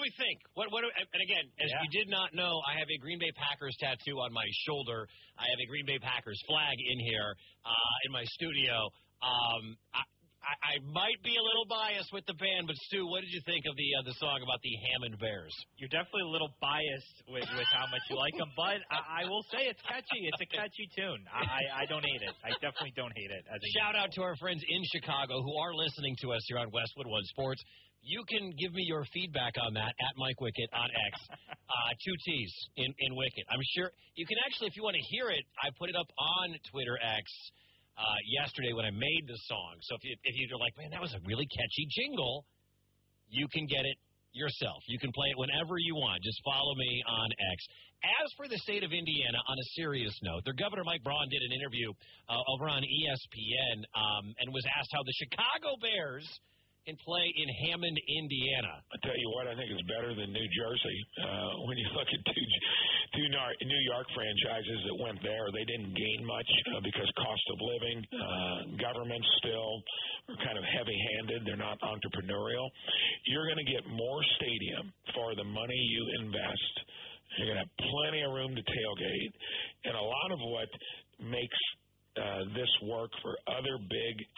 we think? And again, as you did not know, I have a Green Bay Packers tattoo on my shoulder. I have a Green Bay Packers flag in here in my studio. I might be a little biased with the band, but Stu, what did you think of the song about the Hammond Bears? You're definitely a little biased with how much you like them, but I will say it's catchy. It's a catchy tune. I don't hate it. I definitely don't hate it. Shout out to our friends in Chicago who are listening to us here on Westwood One Sports. You can give me your feedback on that at Mike Wickett on X. 2 T's in Wickett. I'm sure you can actually, if you want to hear it, I put it up on Twitter X yesterday when I made the song. So if you're like, man, that was a really catchy jingle, you can get it yourself. You can play it whenever you want. Just follow me on X. As for the state of Indiana, on a serious note, their governor, Mike Braun, did an interview over on ESPN and was asked how the Chicago Bears can play in Hammond, Indiana. I tell you what, I think it's better than New Jersey. When you look at two New York franchises that went there, they didn't gain much because cost of living, government still are kind of heavy-handed. They're not entrepreneurial. You're going to get more stadium for the money you invest. You're going to have plenty of room to tailgate. And a lot of what makes this work for other big